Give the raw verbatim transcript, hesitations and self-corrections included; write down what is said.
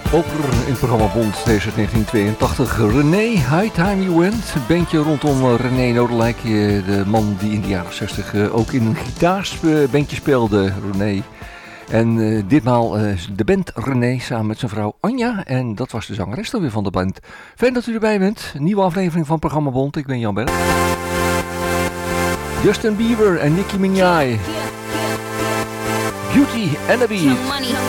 Ook in het programma Bond deze negentien tweeëntachtig. René, High Time You Went. Een bandje rondom René Nodelijk. De man die in de jaren zestig ook in een gitaarsbandje speelde. René. En uh, ditmaal uh, de band René samen met zijn vrouw Anja. En dat was de zangeres dan weer van de band. Fijn dat u erbij bent. Nieuwe aflevering van programma Bond. Ik ben Jan Berg. Justin Bieber en Nicki Minaj. Beauty and the Beast.